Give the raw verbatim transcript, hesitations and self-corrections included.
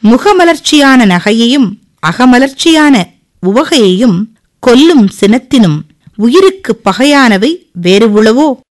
முகமலர்ச்சியான நகையையும் அகமலர்ச்சியான உவகையையும் கொல்லும் சினத்தினும் உயிருக்கு பகையானவை வேறு உளவோ?